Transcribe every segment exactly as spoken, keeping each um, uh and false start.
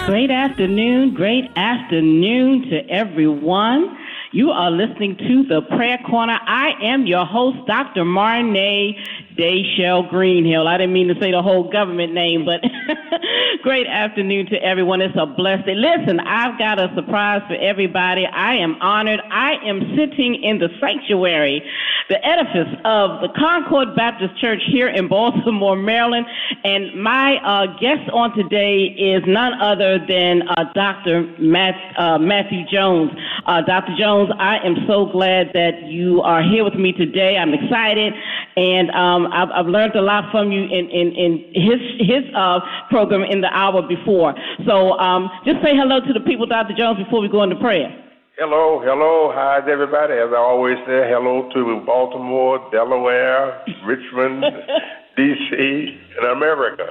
Great afternoon, great afternoon to everyone. You are listening to the Prayer Corner. I am your host, Doctor Marnay Dayshell Greenhill. I didn't mean to say the whole government name, but great afternoon to everyone. It's a blessed day. Listen, I've got a surprise for everybody. I am honored. I am sitting in the sanctuary, the edifice of the Concord Baptist Church here in Baltimore, Maryland, and my uh, guest on today is none other than uh, Doctor Matt, uh, Matthew Jones. Uh, Doctor Jones, I am so glad that you are here with me today. I'm excited, and um, I've, I've learned a lot from you in, in, in his his uh, program in the hour before. So um, just say hello to the people, Doctor Jones, before we go into prayer. Hello, hello. How's everybody? As I always say, hello to Baltimore, Delaware, Richmond, D C, and America.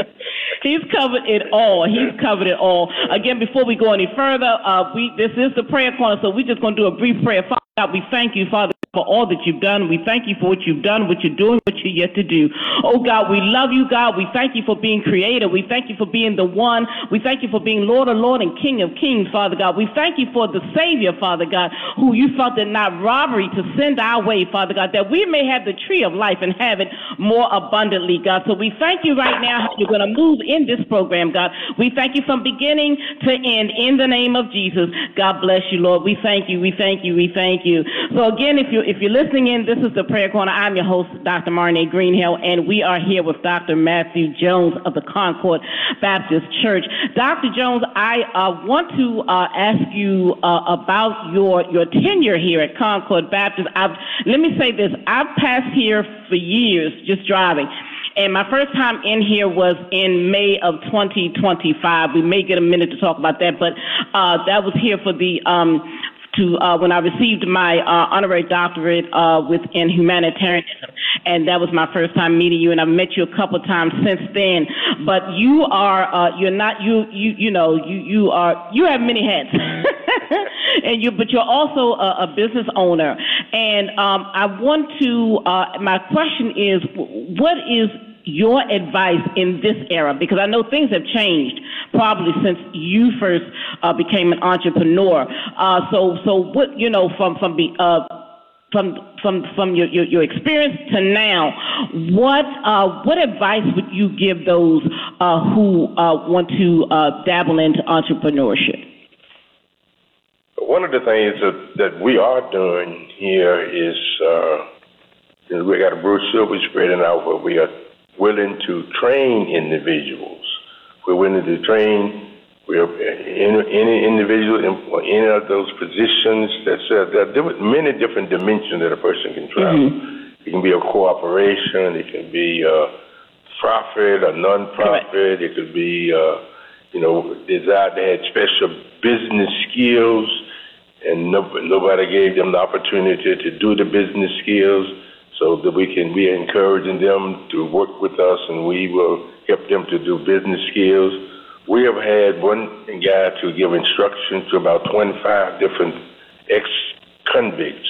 He's covered it all. He's covered it all. Again, before we go any further, uh, we this is the prayer corner, so we're just going to do a brief prayer. Father God, we thank you, Father, for all that you've done. We thank you for what you've done, what you're doing, what you're yet to do. Oh, God, we love you, God. We thank you for being creator. We thank you for being the one. We thank you for being Lord of Lord and King of Kings, Father God. We thank you for the Savior, Father God, who you felt it not robbery to send our way, Father God, that we may have the tree of life and have it more abundantly, God. So we thank you right now how you're going to move in this program, God. We thank you from beginning to end in the name of Jesus. God bless you, Lord. We thank you. We thank you. We thank you. So again, if you're, if you're listening in, this is the Prayer Corner. I'm your host, Doctor Marnay Greenhill, and we are here with Doctor Matthew Jones of the Concord Baptist Church. Doctor Jones, I uh, want to uh, ask you uh, about your, your tenure here at Concord Baptist. I've, let me say this. I've passed here for years just driving. And my first time in here was in May of twenty twenty-five. We may get a minute to talk about that, but uh, that was here for the um, to uh, when I received my uh, honorary doctorate uh, within humanitarianism, and that was my first time meeting you. And I've met you a couple of times since then. But you are uh, you're not you you you know you you are you have many hats, and you but you're also a, a business owner. And um, I want to uh, my question is, what is your advice in this era? Because I know things have changed probably since you first uh, became an entrepreneur. Uh, so, so what you know from from the uh, from from from your, your, your experience to now, what uh, what advice would you give those uh, who uh, want to uh, dabble into entrepreneurship? One of the things that, that we are doing here is uh, we got a brochure we're spreading out where we are willing to train individuals. We're willing to train we're in, any individual in any of those positions. That uh, there are different, many different dimensions that a person can travel. Mm-hmm. It can be a corporation. It can be a profit, a non-profit. Correct. It could be, uh, you know, desire to have special business skills, and no, nobody gave them the opportunity to do the business skills. So that we can be encouraging them to work with us, and we will help them to do business skills. We have had one guy to give instruction to about twenty-five different ex-convicts.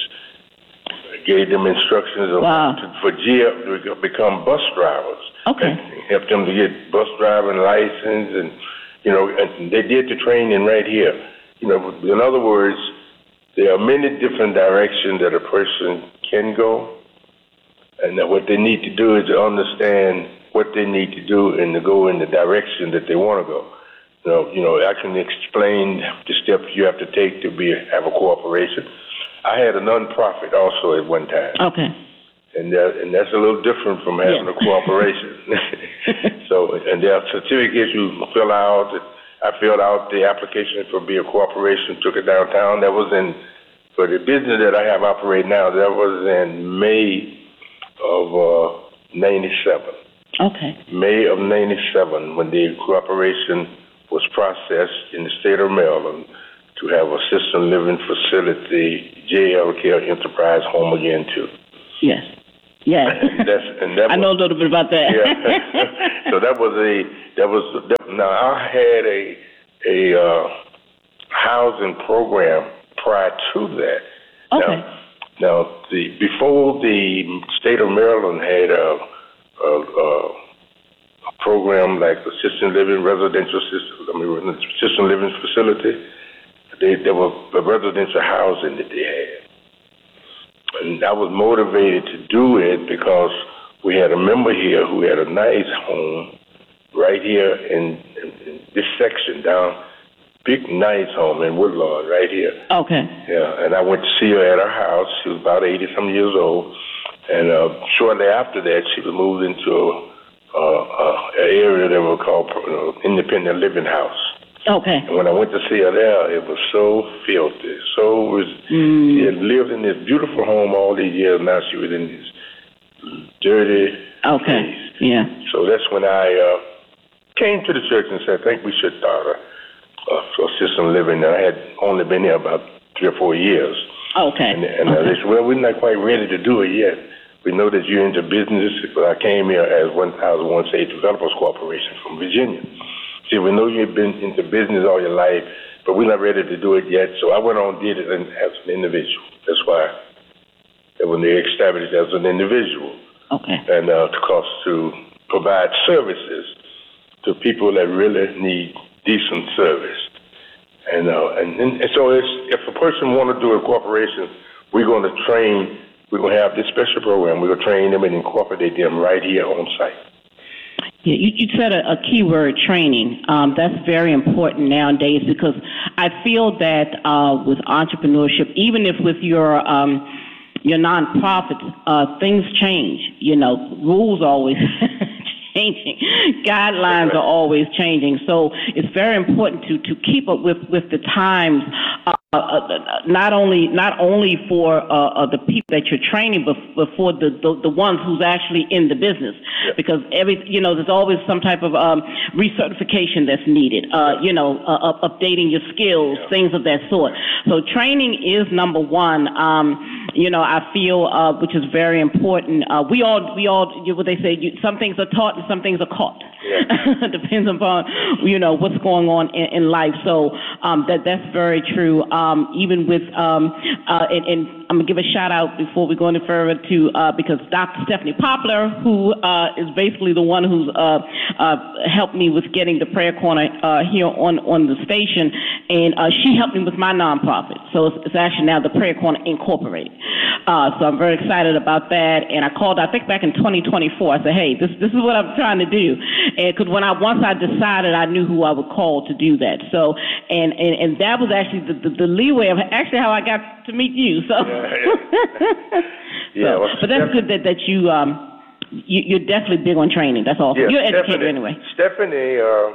Gave them instructions of, wow. to, for G F to become bus drivers. Okay. And help them to get bus driving license, and you know, and they did the training right here. You know, in other words, there are many different directions that a person can go. And that what they need to do is to understand what they need to do and to go in the direction that they want to go. You know, you know, I can explain the steps you have to take to be have a corporation. I had a nonprofit also at one time. Okay. And that, and that's a little different from having yeah. a corporation. So, and there are certificates you fill out. I filled out the application for being a corporation, took it downtown. That was in, for the business that I have operating now, that was in May of uh, ninety-seven. Okay. May of ninety-seven, when the corporation was processed in the state of Maryland to have a assisted living facility, J L Care Enterprise Home Again too. Yes. Yes. And that's, and that I was, know a little bit about that. Yeah. So that was a that was that, now I had a a uh, housing program prior to that. Okay. Now, Now, the before the state of Maryland had a, a, a program like assisted living, residential system, I mean, assisted living facility. They, there was a residential housing that they had. And I was motivated to do it because we had a member here who had a nice home right here in, in, in this section down, big nice home in Woodlawn right here. Okay. Yeah, and I went to see her at her house. She was about eighty-some years old. And uh, shortly after that, she was moved into a, uh, uh, an area that we call uh, independent living house. Okay. And when I went to see her there, it was so filthy. So was, mm. she had lived in this beautiful home all these years. Now she was in this dirty Okay. place. Yeah. So that's when I uh, came to the church and said, I think we should start a, a assisted living. And I had only been here about three or four years. Okay. And, and okay. I said, well, we're not quite ready to do it yet. We know that you're into business, but I came here as one thousand one State Developers Corporation from Virginia. See, we know you've been into business all your life, but we're not ready to do it yet. So I went on and did it as an individual. That's why when they established as an individual. Okay. And uh, of course to provide services to people that really need decent service. And uh, and, and so it's, if a person want to do a corporation, we're going to train. We're going to have this special program. We're going to train them and incorporate them right here on site. Yeah, you, you said a, a key word, training. Um, that's very important nowadays because I feel that uh, with entrepreneurship, even if with your um, your nonprofit, uh, things change. You know, rules always changing, guidelines are always changing. So it's very important to, to keep up with, with the times. Uh, Uh, not only not only for uh, uh, the people that you're training, but, but for the, the the ones who's actually in the business, yeah. Because every you know there's always some type of um, recertification that's needed. Uh, yeah. You know, uh, uh, updating your skills, yeah. Things of that sort. So training is number one. Um, you know, I feel uh, which is very important. Uh, we all we all what they say. You, some things are taught and some things are caught. Yeah. Depends upon you know what's going on in, in life. So um, that that's very true. Um, even with, um, uh, and, and I'm going to give a shout out before we go any further to, uh, because Doctor Stephanie Poplar, who uh, is basically the one who's uh, uh, helped me with getting the prayer corner uh, here on, on the station, and uh, she helped me with my nonprofit. So it's, it's actually now the Prayer Corner Incorporated. Uh, so I'm very excited about that. And I called, I think back in twenty twenty-four, I said, hey, this this is what I'm trying to do. And because when I, once I decided, I knew who I would call to do that. So, and, and, and that was actually the, the, the leeway of actually how I got to meet you. So, yeah, yeah. yeah so, well, but that's good that, that you, um, you, you're definitely big on training. That's awesome. Yeah, you're an educator anyway. Stephanie uh,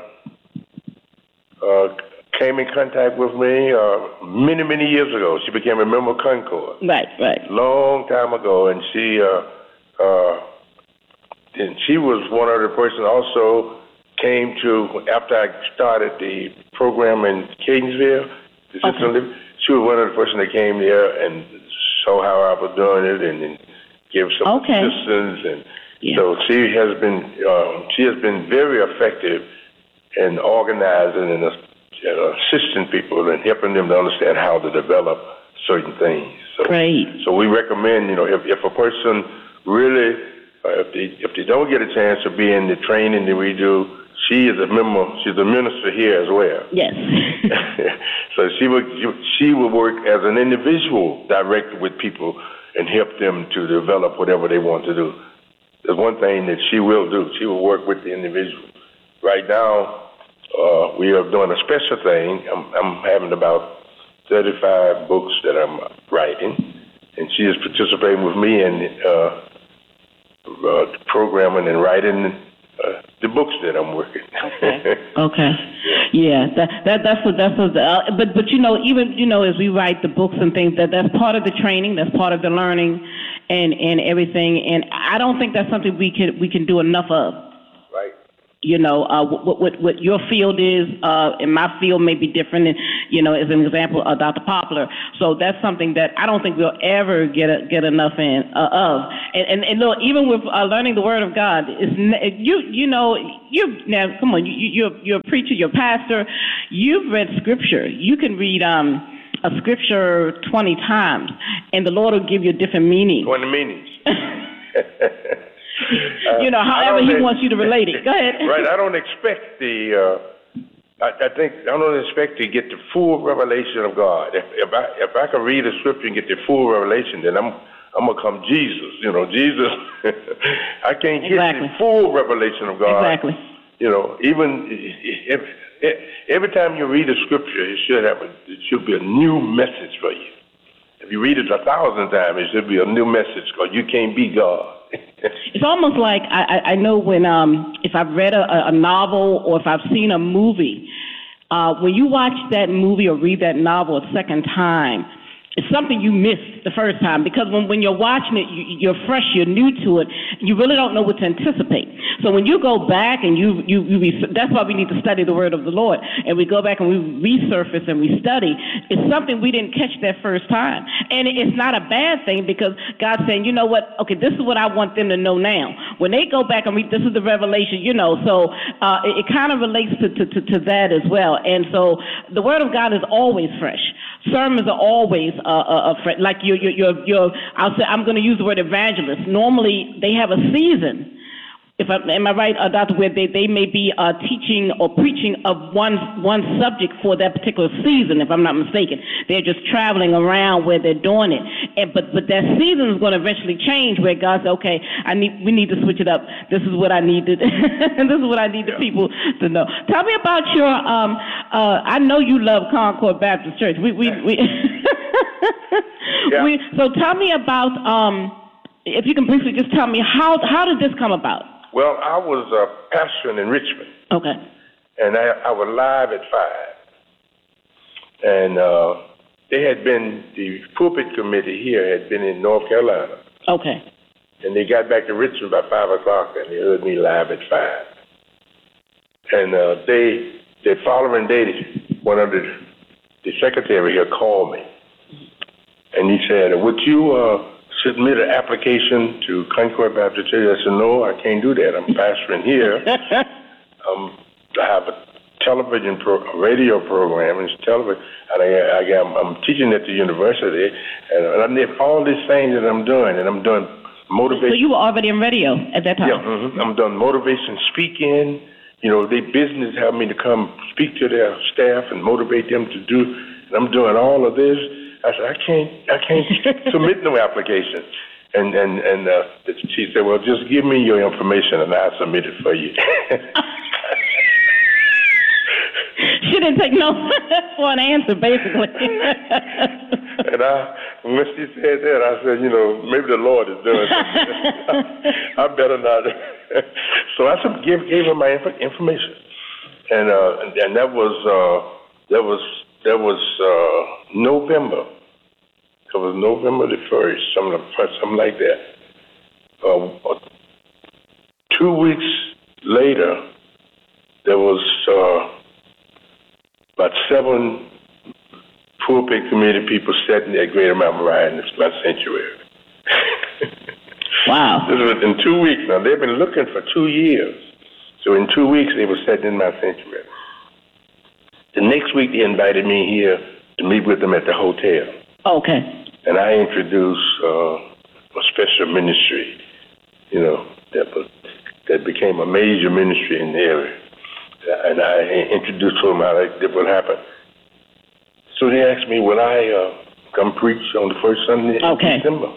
uh, came in contact with me uh, many, many years ago. She became a member of Concord. Right, right. Long time ago, and she, uh, uh, and she was one of the persons also came to after I started the program in Catonsville. Okay. She was one of the persons that came there and saw how I was doing it, and, and gave some okay. assistance. And yeah. So she has been um, she has been very effective in organizing and uh, assisting people and helping them to understand how to develop certain things. So, Great. So we recommend, you know, if, if a person really, uh, if they if they don't get a chance to be in the training that we do. She is a member. She's a minister here as well. Yes. So she would she would work as an individual, direct with people, and help them to develop whatever they want to do. There's one thing that she will do. She will work with the individual. Right now, uh, we are doing a special thing. I'm, I'm having about thirty-five books that I'm writing, and she is participating with me in uh, uh, programming and writing. Uh, the books that I'm working. Okay. Okay. Yeah. That that that's what that's what. Uh, but but you know even you know as we write the books and things that that's part of the training. That's part of the learning, and, and everything. And I don't think that's something we can we can do enough of. Right. You know, uh, what, what what your field is, uh, and my field may be different. And, you know, as an example, uh, Doctor Poplar. So that's something that I don't think we'll ever get a, get enough in uh, of. And, and and look, even with uh, learning the Word of God, it's you you know you now come on, you you're you're a preacher, you're a pastor, you've read Scripture. You can read um a Scripture twenty times, and the Lord will give you a different meaning. Twenty meanings. you know, however he wants you to relate it. Go ahead. Right. I don't expect the. Uh, I, I think I don't expect to get the full revelation of God. If, if I if I can read a scripture and get the full revelation, then I'm I'm gonna come Jesus. You know, Jesus. I can't get exactly. the full revelation of God. Exactly. You know, even if, if every time you read a scripture, it should have a, it should be a new message for you. If you read it a thousand times, it should be a new message because you can't be God. It's almost like I, I know when um, if I've read a, a novel or if I've seen a movie, uh, when you watch that movie or read that novel a second time, it's something you missed the first time because when, when you're watching it, you, you're fresh, you're new to it, you really don't know what to anticipate. So when you go back and you, you, you that's why we need to study the word of the Lord, and we go back and we resurface and we study. It's something we didn't catch that first time. And it's not a bad thing because God's saying, you know what, okay, this is what I want them to know now. When they go back and read, this is the revelation, you know, so uh, it, it kind of relates to, to, to, to that as well. And so the word of God is always fresh. Sermons are always uh, uh, uh, like your, your, your, your, I'll say, I'm going to use the word evangelist. Normally, they have a season. If I, am I right, uh, Doctor Webb, they, they may be uh, teaching or preaching of one one subject for that particular season, if I'm not mistaken. They're just traveling around where they're doing it. And, but but that season is going to eventually change where God says, okay, I need we need to switch it up. This is what I need to, and this is what I need the people to know. Tell me about your, um, uh, I know you love Concord Baptist Church. We, we, we, yeah. we so tell me about, um, if you can briefly just tell me, how how did this come about? Well, I was uh, pastoring in Richmond. Okay. And I, I was live at five. And uh, they had been, the pulpit committee here had been in North Carolina. Okay. And they got back to Richmond by five o'clock, and they heard me live at five. And uh, they, the following day, one of the, the secretary here called me. And he said, would you... Uh, submit an application to Concord Baptist Church? I said, no, I can't do that. I'm pastoring here. um, I have a television, pro, a radio program, and it's television, and I, I, I'm, I'm teaching at the university, and, and I did all these things that I'm doing, and I'm doing motivation. So you were already in radio at that time? Yeah, mm-hmm. I'm doing motivation speaking. You know, they business helped me to come speak to their staff and motivate them to do, and I'm doing all of this. I said, I can't, I can't submit no application. And and and uh, she said, well, just give me your information and I'll submit it for you. She didn't take no for an answer, basically. And I, when she said that, I said, you know, maybe the Lord is doing something. I better not. So I gave gave her my inf- information, and uh, and, and that was uh, that was. That was uh, November. It was November the first, something, something like that. Uh, two weeks later, there was uh, about seven pulpit committee people sitting at Greater Mount Moriah in my sanctuary. Wow. This was in two weeks. Now, they've been looking for two years. So in two weeks, they were sitting in my sanctuary. The next week, they invited me here to meet with them at the hotel. Okay. And I introduced uh, a special ministry, you know, that was, that became a major ministry in the area. And I introduced to them how that would happen. So they asked me, will I uh, come preach on the first Sunday in okay. December?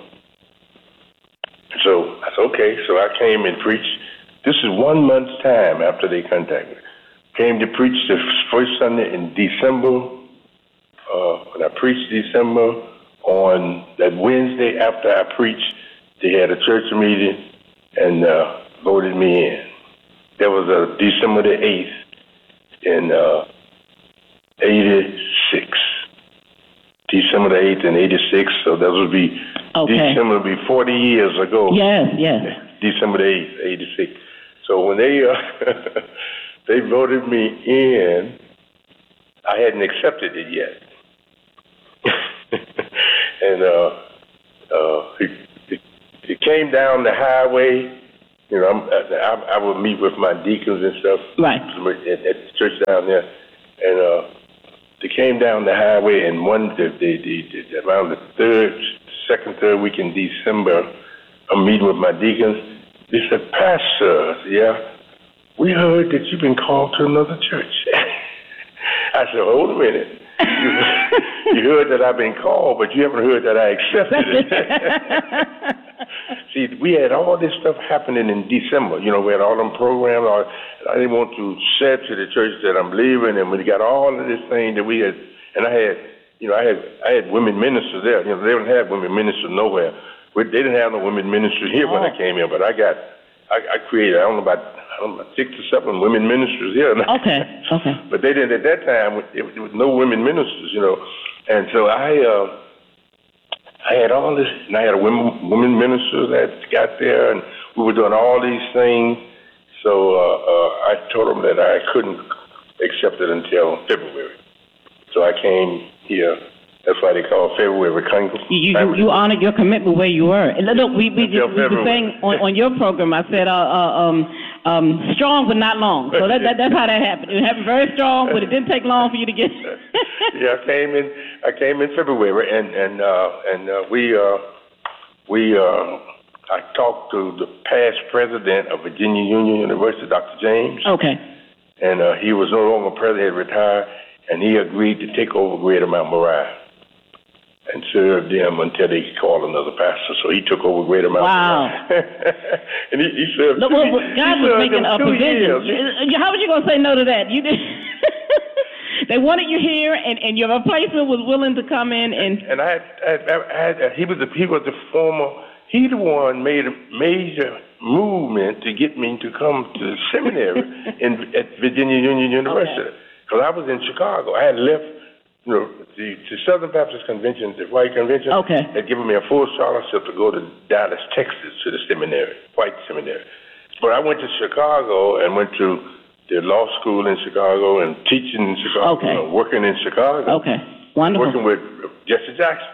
So I said, okay. So I came and preached. This is one month's time after they contacted me. Came to preach the first Sunday in December. Uh, when I preached December, on that Wednesday after I preached, they had a church meeting and uh, voted me in. That was uh, December the eighth in uh, eighty-six. December the eighth in eighty-six, so that would be, okay. December would be forty years ago. Yes, yes. December the eighth, eighty-six. So when they... Uh, They voted me in. I hadn't accepted it yet. And uh, uh, it, it, it came down the highway. You know, I'm, I, I would meet with my deacons and stuff. Right. At, at the church down there. And uh, they came down the highway, and one, the, the, the, the, around the third, second, third week in December, I'm meeting with my deacons. They said, Pastor, yeah, we heard that you've been called to another church. I said, hold a minute. You, you heard that I've been called, but you haven't heard that I accepted it. See, we had all this stuff happening in December. You know, we had all them programs. I didn't want to say to the church that I'm leaving, and we got all of this thing that we had. And I had, you know, I had I had women ministers there. You know, they didn't have women ministers nowhere. They didn't have no women ministers here oh. when I came here, but I got, I, I created, I don't know about, I don't know, six or seven women ministers here. Okay, okay. But they didn't, at that time, there was no women ministers, you know. And so I, uh, I had all this, and I had a women, women minister that got there, and we were doing all these things. So uh, uh, I told them that I couldn't accept it until February. So I came here. That's why they call February Congress. You, you, you honored your commitment where you were. And look, we, we, just, we were saying on, on your program, I said, uh, uh, um, um, strong but not long. So that, that, that's how that happened. It happened very strong, but it didn't take long for you to get. Yeah, I came in. I came in February, and and uh, and uh, we uh, we uh, I talked to the past president of Virginia Union University, Doctor James. Okay. And uh, he was no longer president; he had retired, and he agreed to take over Greater Mount Moriah and serve them until they called another pastor. So he took over Greater Mount Wow. and he, he served Look, two, well, God he was served making a provision. Years. How was you going to say no to that? You did. They wanted you here, and, and your replacement was willing to come in. And and I had, I had, I had he was the he was the former. He the one made a major movement to get me to come to the seminary in at Virginia Union University, because okay. I was in Chicago. I had left. You know, the, the Southern Baptist Convention, the White Convention, okay. had given me a full scholarship to go to Dallas, Texas, to the seminary, White Seminary. But I went to Chicago and went to the law school in Chicago and teaching in Chicago, okay. you know, working in Chicago. Okay, wonderful. Working with Jesse Jackson.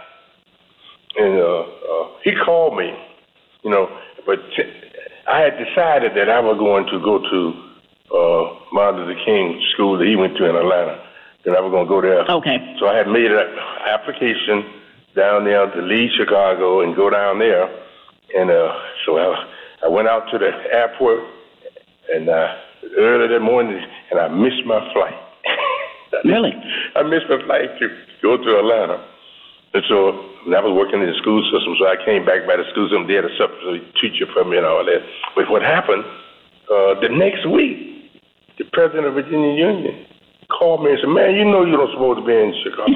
And uh, uh, he called me, you know, but t- I had decided that I was going to go to uh, Martin Luther King School that he went to in Atlanta. And I was going to go there. Okay. So I had made an application down there to leave Chicago and go down there. And uh, so I, I went out to the airport and uh, early that morning, and I missed my flight. Really? I missed my flight to go to Atlanta. And so and I was working in the school system, so I came back by the school system. They had a substitute teacher for me and all that. But what happened, uh, the next week, the president of Virginia Union called me and said, man, you know you don't supposed to be in Chicago.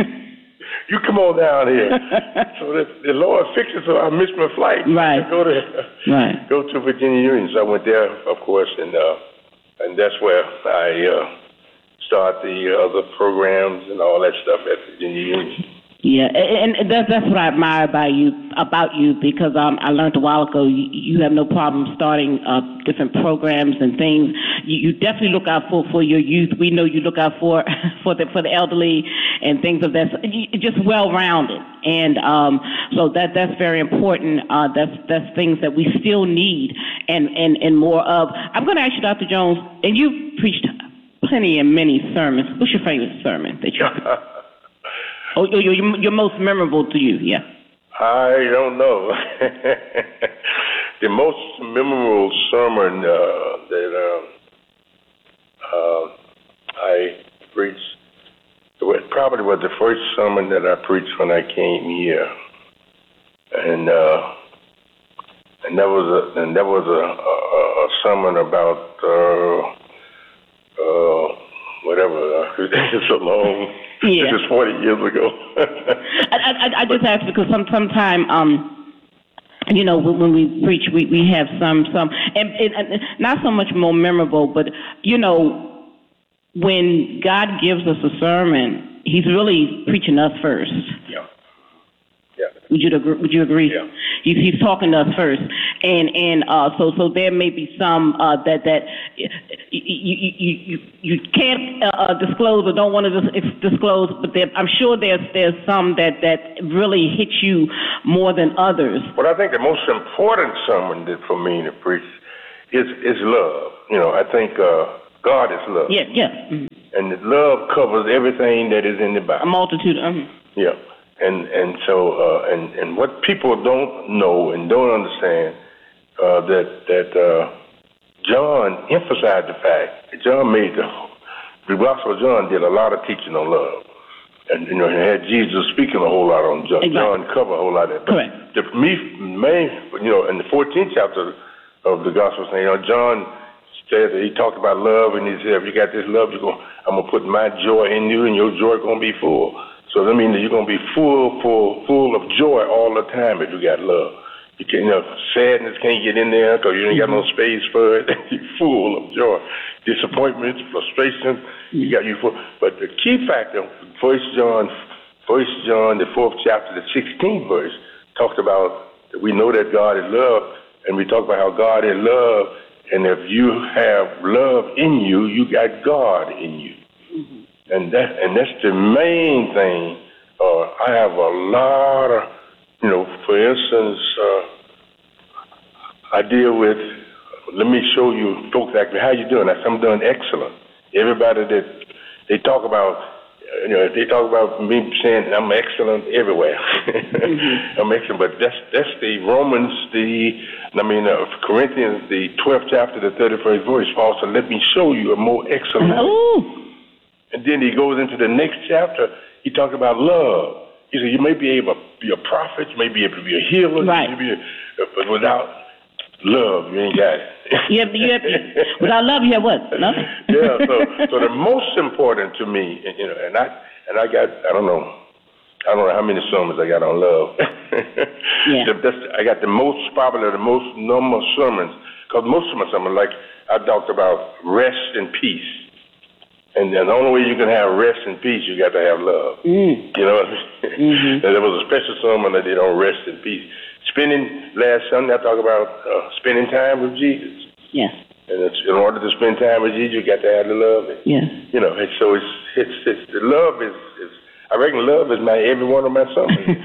You come on down here. So the, the Lord fixed it so I missed my flight. Right. Go to right. go to Virginia Union. So I went there, of course, and uh, and that's where I uh, start the other programs and all that stuff at Virginia Union. Yeah, and that's that's what I admire about you about you because um, I learned a while ago you, you have no problem starting uh, different programs and things. You, you definitely look out for, for your youth. We know you look out for for the for the elderly and things of that. Just well rounded, and um, so that that's very important. Uh, that's that's things that we still need and, and, and more of. I'm going to ask you, Doctor Jones, and you preached plenty and many sermons. What's your favorite sermon that you? Oh, your, your most memorable to you, yeah. I don't know. The most memorable sermon uh, that uh, uh, I preached, it probably was the first sermon that I preached when I came here, and uh, and that was a and that was a, a, a sermon about uh, uh, whatever. It's so long. Yeah. This is forty years ago. I, I, I just asked because some sometime, um, you know, when we preach, we, we have some some, and, and not so much more memorable, but you know, when God gives us a sermon, He's really preaching us first. Yeah. Yeah. Would you agree? Would you agree? Yeah. He's, he's talking to us first, and and uh, so so there may be some uh, that that you you you you can't uh, disclose or don't want to dis- disclose, but there, I'm sure there's there's some that, that really hit you more than others. Well, I think the most important sermon that for me to preach is is love. You know, I think uh, God is love. Yeah, yeah. Mm-hmm. And love covers everything that is in the Bible. A multitude. Mm-hmm. Yeah. And and so uh, and and what people don't know and don't understand, uh, that that uh, John emphasized the fact that John made the the Gospel of John did a lot of teaching on love, and you know, he had Jesus speaking a whole lot on John. Exactly. John covered a whole lot of that. But Correct. the me main, you know, in the fourteenth chapter of the Gospel, you know, John said that he talked about love, and he said, if you got this love, you're gonna, I'm gonna put my joy in you, and your joy gonna be full. So that means that you're gonna be full, full, full of joy all the time if you got love. You can, you know, sadness can't get in there because you ain't got no space for it. You're full of joy. Disappointments, frustration, you got you full. But the key factor, First John, First John, the fourth chapter, the sixteenth verse, talked about that we know that God is love, and we talk about how God is love, and if you have love in you, you got God in you. Mm-hmm. And that, and that's the main thing. Uh, I have a lot of, you know, for instance, uh, I deal with, let me show you folks actually, how you doing? I said, I'm doing excellent. Everybody that they talk about, you know, they talk about me saying I'm excellent everywhere. Mm-hmm. I'm excellent, but that's that's the Romans, the, I mean, uh, Corinthians, the twelfth chapter, the thirty-first verse, Paul said, let me show you a more excellent. Oh. And then he goes into the next chapter, he talks about love. He said, you may be able to be a prophet, you may be able to be a healer, right. you may be a, but without love, you ain't got it. You have, you have, without love, you have what? Nothing. Yeah, so so the most important to me, you know, and I and I got, I don't know, I don't know how many sermons I got on love. Yeah. The, that's, I got the most popular, the most number of sermons, because most of my sermons, like I talked about rest and peace. And the only way you can have rest and peace, you got to have love. Mm. You know what I mean? Mm-hmm. And there was a special sermon that did on rest and peace. Spending, last Sunday, I talked about uh, spending time with Jesus. Yes. And it's, in order to spend time with Jesus, you got to have the love. And, yes. You know, and so it's, it's, it's, the love is, is, I reckon love is my, every one of my sermons.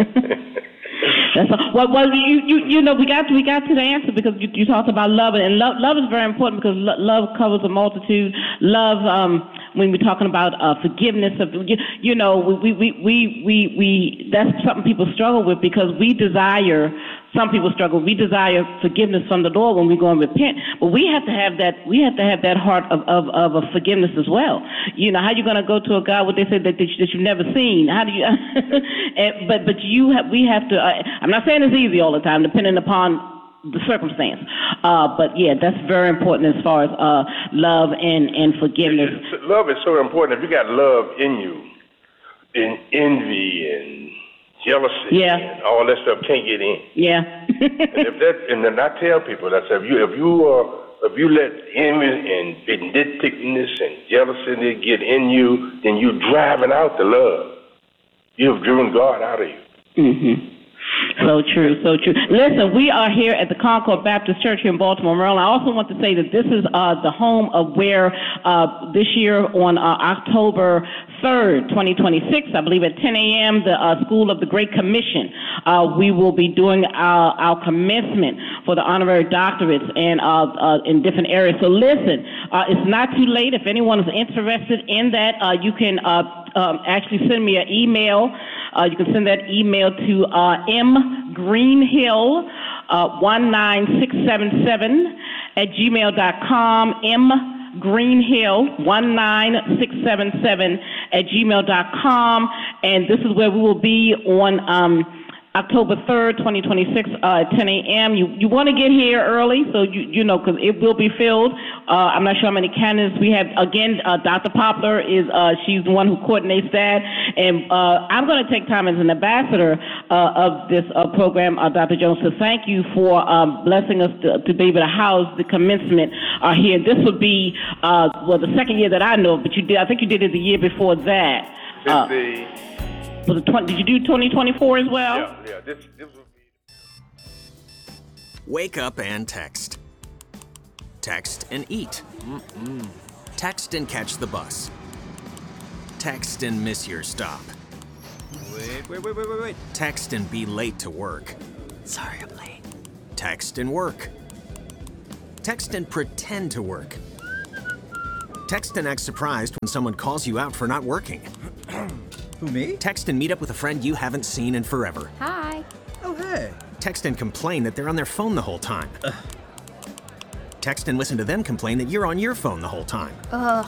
That's all. Well, well, you, you, you know, we got, we got to the answer because you, you talked about love, and love, love is very important because lo- love covers a multitude. Love, um, when we're talking about uh, forgiveness, of you, you know, we, we, we, we, we, that's something people struggle with because we desire. Some people struggle. We desire forgiveness from the Lord when we go and repent, but we have to have that. We have to have that heart of of, of a forgiveness as well. You know, how you going to go to a God what they say that, that, you, that you've never seen? How do you? and, but but you have. We have to. Uh, I'm not saying it's easy all the time, depending upon the circumstance. Uh, but yeah, that's very important as far as uh, love and and forgiveness. Love is so important. If you got love in you, then envy and jealousy, yeah. and all that stuff can't get in. Yeah. and if that, and then I tell people that if you if you uh, if you let envy and vindictiveness and jealousy get in you, then you're driving out the love. You've driven God out of you. Mm-hmm. So true, so true. Listen, we are here at the Concord Baptist Church here in Baltimore, Maryland. I also want to say that this is uh, the home of where uh, this year on uh, October third, twenty twenty-six, I believe at ten a.m., the uh, School of the Great Commission, uh, we will be doing our, our commencement for the honorary doctorates and uh, uh, in different areas. So listen, uh, it's not too late. If anyone is interested in that, uh, you can uh, um, actually send me an email. Uh, you can send that email to uh, mgreenhill uh, one nine six seven seven at gmail dot com. mgreenhill one nine six seven seven at gmail dot com. And this is where we will be on um, October third, twenty twenty-six, uh, at ten a.m. You you want to get here early, so you you know, because it will be filled. Uh, I'm not sure how many candidates we have. Again, uh, Doctor Poplar is uh, she's the one who coordinates that, and uh, I'm going to take time as an ambassador uh, of this uh, program, uh, Doctor Jones, to thank you for um, blessing us to, to be able to house the commencement uh, here. This would be uh, well the second year that I know, but you did. I think you did it the year before that. Uh, the Was it twenty, did you do twenty twenty-four as well? Yeah, yeah. This, this will be. Wake up and text. Text and eat. Mm-mm. Text and catch the bus. Text and miss your stop. Wait, wait, wait, wait, wait, wait. Text and be late to work. Sorry, I'm late. Text and work. Text and pretend to work. Text and act surprised when someone calls you out for not working. Who, me? Text and meet up with a friend you haven't seen in forever. Hi. Oh, hey. Text and complain that they're on their phone the whole time. Ugh. Text and listen to them complain that you're on your phone the whole time. Ugh.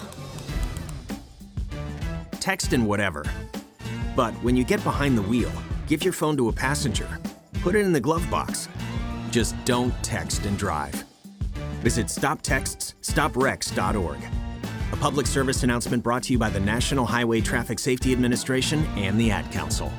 Text and whatever. But when you get behind the wheel, give your phone to a passenger. Put it in the glove box. Just don't text and drive. Visit stop texts stop wrecks dot org. A public service announcement brought to you by the National Highway Traffic Safety Administration and the Ad Council.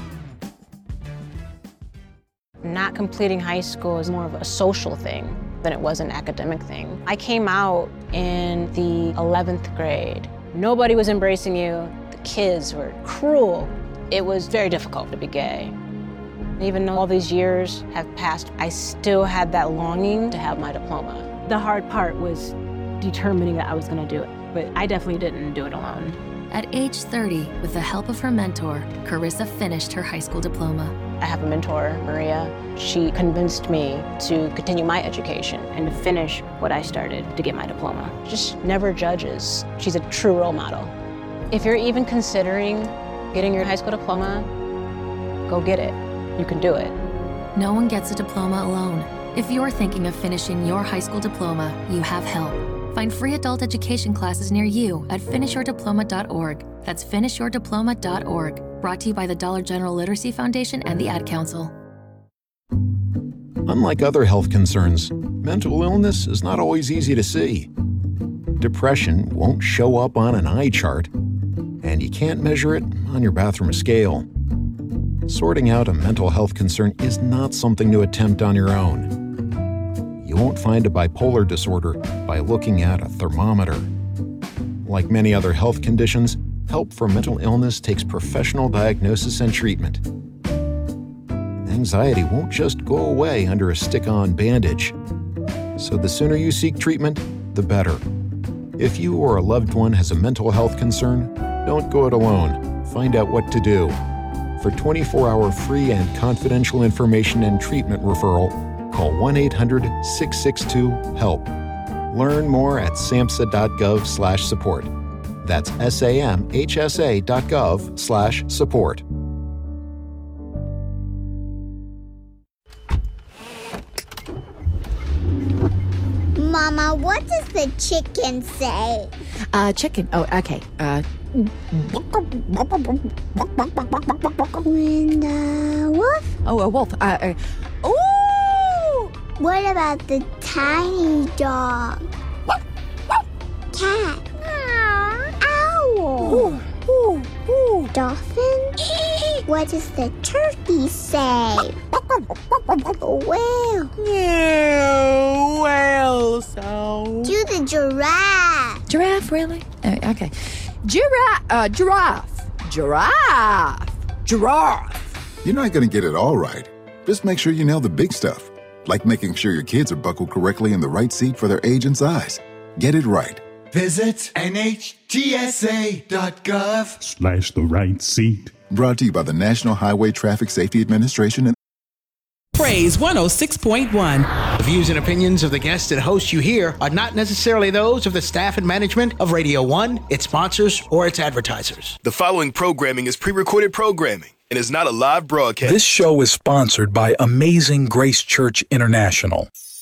Not completing high school is more of a social thing than it was an academic thing. I came out in the eleventh grade. Nobody was embracing you. The kids were cruel. It was very difficult to be gay. Even though all these years have passed, I still had that longing to have my diploma. The hard part was determining that I was going to do it, but I definitely didn't do it alone. At age thirty, with the help of her mentor, Carissa finished her high school diploma. I have a mentor, Maria. She convinced me to continue my education And to finish what I started to get my diploma. just never judges. She's a true role model. If you're even considering getting your high school diploma, go get it. You can do it. No one gets a diploma alone. If you're thinking of finishing your high school diploma, you have help. Find free adult education classes near you at finish your diploma dot org. That's finish your diploma dot org. Brought to you by the Dollar General Literacy Foundation and the Ad Council. Unlike other health concerns, mental illness is not always easy to see. Depression won't show up on an eye chart, and you can't measure it on your bathroom scale. Sorting out a mental health concern is not something to attempt on your own. You won't find a bipolar disorder by looking at a thermometer. Like many other health conditions, help for mental illness takes professional diagnosis and treatment. Anxiety won't just go away under a stick-on bandage. So the sooner you seek treatment, the better. If you or a loved one has a mental health concern, don't go it alone. Find out what to do. For twenty-four hour free and confidential information and treatment referral, call one eight hundred six six two HELP. Learn more at samhsa dot gov slash support. That's S A M H S A dot gov slash support. Mama, what does the chicken say? Uh, chicken. Oh, okay. Uh, When the wolf? oh, a wolf. Uh, uh, ooh! What about the tiny dog? Cat? Owl? Ooh, ooh, ooh. Dolphin? What does the turkey say? Whale? Yeah, whale sound. Do the giraffe? Giraffe, really? Uh, okay. Giraffe. Uh, giraffe. Giraffe. Giraffe. You're not going to get it all right. Just make sure you nail the big stuff, like making sure your kids are buckled correctly in the right seat for their age and size. Get it right. Visit N H T S A dot gov slash the right seat. Brought to you by the National Highway Traffic Safety Administration and Praise one oh six point one. The views and opinions of the guests and hosts you hear are not necessarily those of the staff and management of Radio one, its sponsors, or its advertisers. The following programming is pre-recorded programming and is not a live broadcast. This show is sponsored by Amazing Grace Church International.